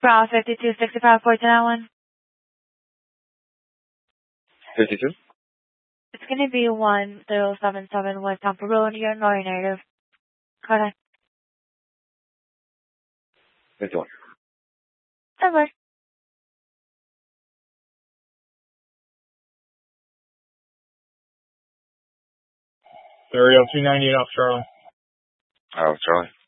Brown 5265 for that one. 52? It's going to be 1077 West Tampa Road. You're Nori native. Correct. 51. Over. Stereo 298 off Charlie. Oh, Charlie.